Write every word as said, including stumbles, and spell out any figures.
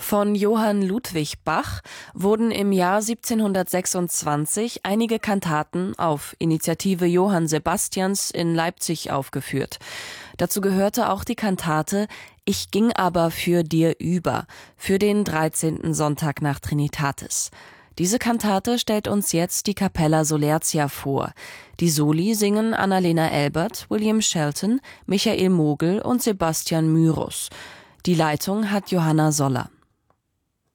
Von Johann Ludwig Bach wurden im Jahr siebzehnhundertsechsundzwanzig einige Kantaten auf Initiative Johann Sebastians in Leipzig aufgeführt. Dazu gehörte auch die Kantate »Ich ging aber für dir über« für den dreizehnten Sonntag nach Trinitatis. Diese Kantate stellt uns jetzt die Capella Solertia vor. Die Soli singen Annalena Elbert, William Shelton, Michael Mogel und Sebastian Myrus. Die Leitung hat Johanna Soller.